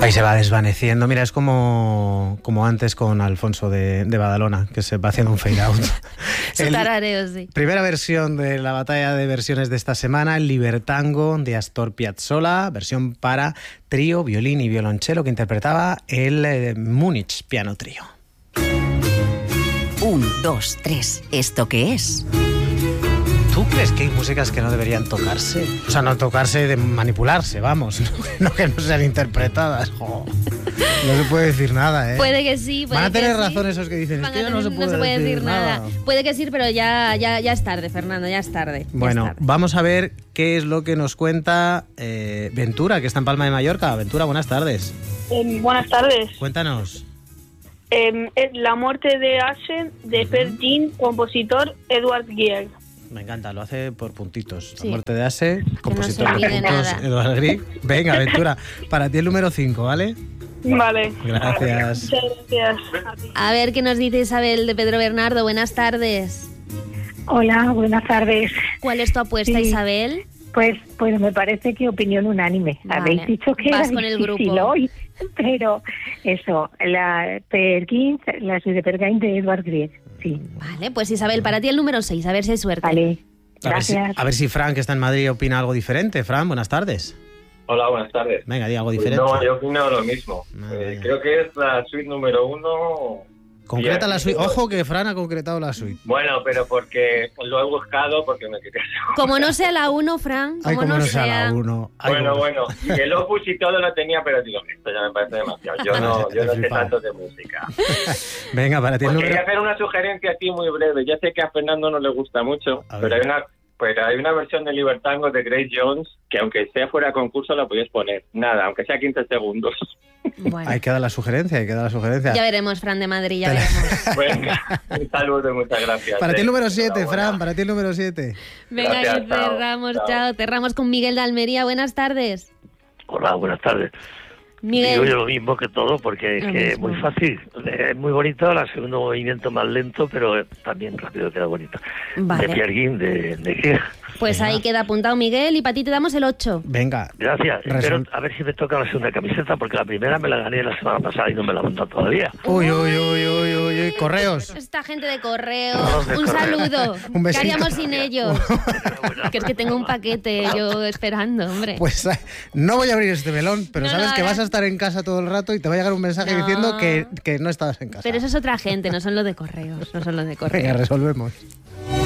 Ahí se va desvaneciendo. Mira, es como antes con Alfonso de Badalona, que se va haciendo un fade out. Su tarareo, sí. Primera versión de la batalla de versiones de esta semana, el Libertango de Astor Piazzolla, versión para trío, violín y violonchelo, que interpretaba el Múnich Piano Trío. 1, 2, 3. ¿Esto qué es? ¿Tú crees que hay músicas que no deberían tocarse? O sea, no tocarse de manipularse, vamos. No que no sean interpretadas. Oh, no se puede decir nada, ¿eh? Puede que sí, puede que sí. Van a tener razón esos que dicen, esto no se puede decir nada. Puede que sí, pero ya es tarde, Fernando, ya es tarde. Bueno, vamos a ver qué es lo que nos cuenta Ventura, que está en Palma de Mallorca. Ventura, buenas tardes. Buenas tardes. Cuéntanos. La muerte de Asen, de Per Gin, compositor Edward Grieg. Me encanta, lo hace por puntitos. Sí. La muerte de Ase, compositor no se por olvide puntos, nada. Edward Grieg. Venga, Ventura, para ti el número 5, ¿vale? Vale. Gracias. Muchas gracias a ti. A ver qué nos dice Isabel de Pedro Bernardo. Buenas tardes. Hola, buenas tardes. ¿Cuál es tu apuesta, Sí. Isabel? Pues me parece que opinión unánime. Vale. Habéis dicho que Vas era con el difícil grupo. hoy, pero eso, la suite de Per Gin de Edward Grieg. Sí, Vale, pues Isabel, para ti el número 6. A ver si hay suerte. vale. Gracias. A ver si Fran, que está en Madrid, opina algo diferente. Fran, buenas tardes. Hola, buenas tardes. Venga, di algo Pues diferente. no, yo opino lo mismo. Vaya. Creo que es la suite número 1. Concreta la suite. Ojo que Fran ha concretado la suite. Bueno, pero porque lo he buscado, porque me quería seguro. Como no sea la 1, Fran, Ay, como no sea sea. la 1. Bueno, y el opus y todo lo tenía, pero digo, esto ya me parece demasiado. Yo no sé Flipado. tanto de música. Venga, para ti el Pues número... quería hacer una sugerencia así muy breve. Ya sé que a Fernando no le gusta mucho, A pero ver. hay una versión de Libertango de Grace Jones que aunque sea fuera de concurso la podías poner. Nada, aunque sea 15 segundos. Bueno, Hay que dar la sugerencia, ya veremos, Fran de Madrid, ya Te la- veremos. Venga, un saludo y muchas gracias. Para ti el número 7, Enhorabuena. Fran, para ti el número 7. Venga, Gracias, y chao, cerramos, chao. chao. Cerramos con Miguel de Almería. Buenas tardes. Hola, buenas tardes. Miguel. Digo yo lo mismo que todo, porque es Lo que es mismo. muy fácil. Es muy bonito, el segundo movimiento más lento, pero también rápido queda bonito. Vale. De Pierre Guin, de Grieg. Pues ahí queda apuntado Miguel y para ti te damos el 8. Venga. Gracias. Resol- Espero a ver si me toca la segunda camiseta, porque la primera me la gané la semana pasada y no me la han mandado todavía. Uy, correos. Esta gente de correos. Todos de Un correo. saludo. Un besito. ¿Qué haríamos sin ellos? Que es que tengo un paquete yo esperando, hombre. Pues no voy a abrir este melón, pero No, sabes no, que ahora- vas a estar en casa todo el rato y te va a llegar un mensaje No. diciendo que no estabas en casa. Pero eso es otra gente, no son los de correos. No son los de Venga, correos. resolvemos.